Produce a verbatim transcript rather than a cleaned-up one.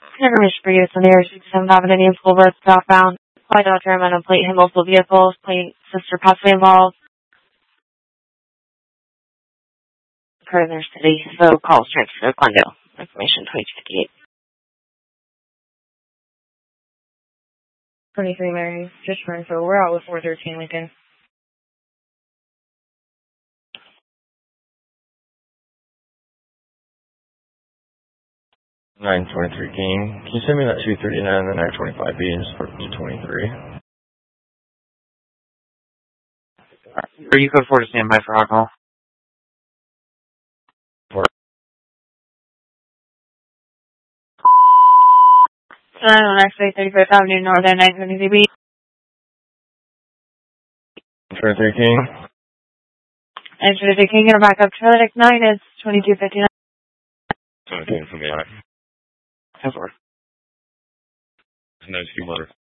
Information for use on the Area sixty-seventh Avenue Indian School Road southbound. Flight Dodge Ram on plate hit multiple vehicles. Plate sister possibly involved. Per their city, so call strength to Glendale. Information twenty-two fifty-eight. twenty-three Mary, just for info. We're out with four thirteen Lincoln. nine twenty-three King. Can you send me that two thirty-nine and the nine twenty-five B and just put it to twenty-three? Are you code four to stand by for hot call? Four. nine on X-ray thirty-fifth Avenue Northern nine twenty-three B. twenty-three King. And should the King get a backup trailer X nine is twenty-two fifty-nine. twenty-two from the eye. That's worth. No, two motor.